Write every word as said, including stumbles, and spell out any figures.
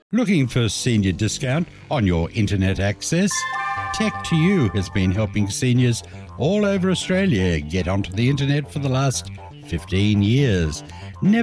Looking for senior discount on your internet access? Tech to You has been helping seniors all over Australia get onto the internet for the last fifteen years. Never